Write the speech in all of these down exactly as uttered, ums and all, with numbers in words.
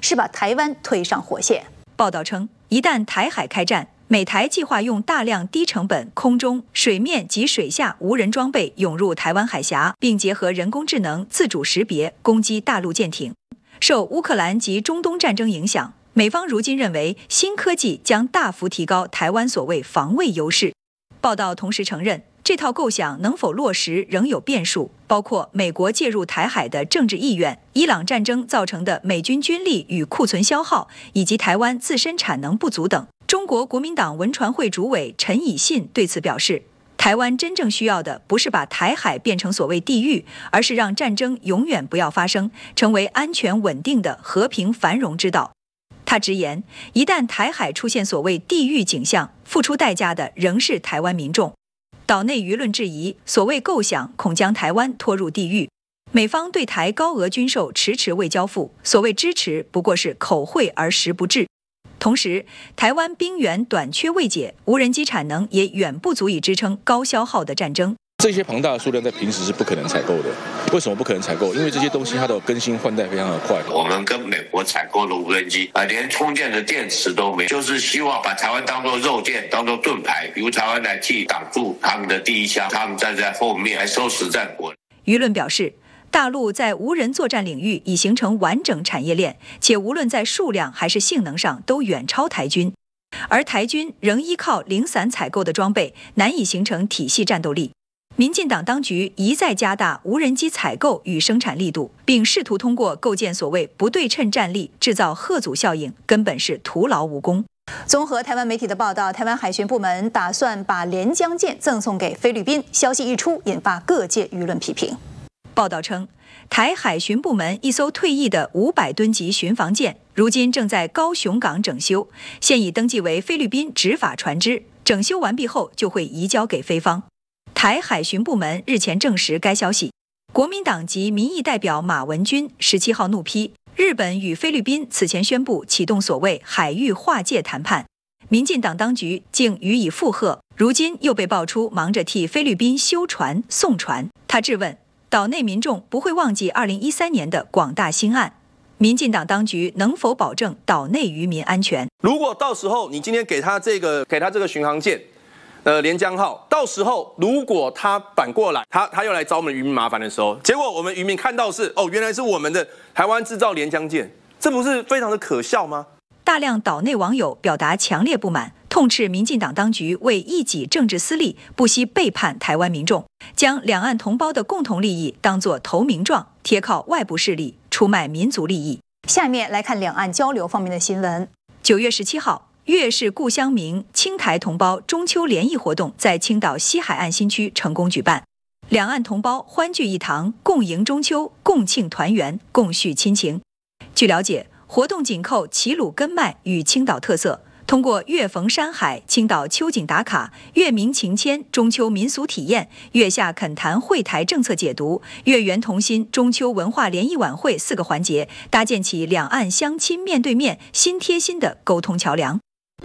是把台湾推上火线。 报道称，一旦台海开战，美台计划用大量低成本空中、水面及水下无人装备涌入台湾海峡，并结合人工智能自主识别攻击大陆舰艇。受乌克兰及中东战争影响，美方如今认为新科技将大幅提高台湾所谓防卫优势。报道同时承认，这套构想能否落实仍有变数，包括美国介入台海的政治意愿、伊朗战争造成的美军军力与库存消耗，以及台湾自身产能不足等。中国国民党文传会主委陈以信对此表示，台湾真正需要的不是把台海变成所谓地狱，而是让战争永远不要发生，成为安全稳定的和平繁荣之道。他直言，一旦台海出现所谓地狱景象，付出代价的仍是台湾民众。岛内舆论质疑，所谓构想恐将台湾拖入地狱。美方对台高额军售迟迟未交付，所谓支持不过是口惠而实不至。同时，台湾兵源短缺未解，无人机产能也远不足以支撑高消耗的战争。 这些庞大的数量在平时是不可能采购的。为什么不可能采购？因为这些东西它的更新换代非常的快。 我们跟美国采购的无人机啊，连充电的电池都没有，就是希望把台湾当作肉垫，当作盾牌，由台湾来替挡住他们的第一枪，他们站在后面来收拾战果。 舆论表示，大陆在无人作战领域已形成完整产业链，且无论在数量还是性能上都远超台军，而台军仍依靠零散采购的装备，难以形成体系战斗力。民进党当局一再加大无人机采购与生产力度，并试图通过构建所谓不对称战力制造贺阻效应，根本是徒劳无功。 综合台湾媒体的报道，台湾海巡部门打算把连江舰赠送给菲律宾，消息一出，引发各界舆论批评。 报道称，台海巡部门一艘退役的五百吨级巡防舰，如今正在高雄港整修，现已登记为菲律宾执法船只，整修完毕后就会移交给菲方。台海巡部门日前证实该消息。国民党籍民意代表马文君十七号怒批，日本与菲律宾此前宣布启动所谓海域划界谈判，民进党当局竟予以附和，如今又被爆出忙着替菲律宾修船送船。他质问，岛内民众不会忘记二零一三年的广大兴案，民进党当局能否保证岛内渔民安全？ 如果到时候你今天给他这个给他这个巡航舰呃，连江号，到时候如果他反过来，他他又来找我们渔民麻烦的时候，结果我们渔民看到是哦，原来是我们的台湾制造连江舰，这不是非常的可笑吗？ 大量岛内网友表达强烈不满，痛斥民进党当局为一己政治私利，不惜背叛台湾民众，将两岸同胞的共同利益当作投名状，贴靠外部势力，出卖民族利益。 下面来看两岸交流方面的新闻。 九月十七号。粤是故乡明青台同胞中秋联谊活动在青岛西海岸新区成功举办，两岸同胞欢聚一堂，共迎中秋，共庆团圆，共叙亲情。据了解，活动紧扣齐鲁根脉与青岛特色，通过粤逢山海、青岛秋景打卡、粤民情牵、中秋民俗体验、粤夏恳谈会台政策解读、粤圆同心中秋文化联谊晚会四个环节，搭建起两岸乡亲面对面、心贴心的沟通桥梁。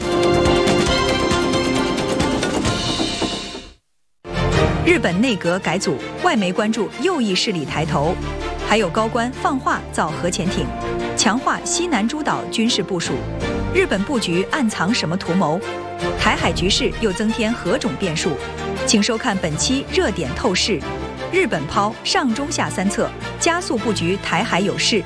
日本内阁改组，外媒关注右翼势力抬头，还有高官放话造核潜艇，强化西南诸岛军事部署。日本布局暗藏什么图谋？台海局势又增添何种变数？请收看本期热点透视。日本抛上中下三策，加速布局台海有事。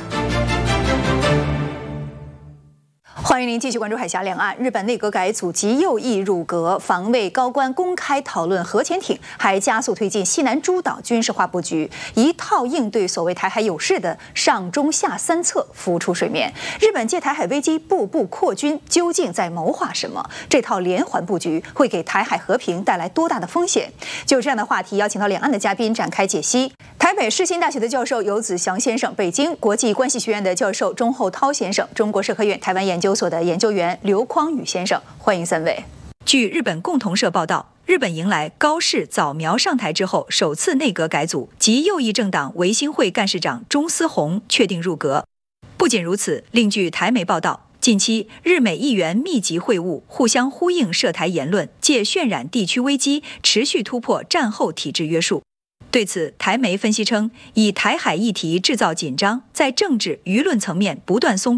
欢迎您继续关注海峡两岸。日本内阁改组及右翼入阁，防卫高官公开讨论核潜艇，还加速推进西南诸岛军事化布局，一套应对所谓台海有事的上中下三策浮出水面。日本借台海危机步步扩军，究竟在谋划什么？这套连环布局会给台海和平带来多大的风险？就这样的话题，邀请到两岸的嘉宾展开解析。台北世新大学的教授游子祥先生，北京国际关系学院的教授钟厚涛先生，中国社科院台湾研究所的研究员刘匡宇先生，欢迎三位。 据日本共同社报道，日本迎来高市早苗上台之后首次内阁改组，及右翼政党维新会干事长中司宏确定入阁。不仅如此，另据台媒报道，近期日美议员密集会晤，互相呼应涉台言论，借渲染地区危机，持续突破战后体制约束。对此，台媒分析称，以台海议题制造紧张，在政治舆论层面不断松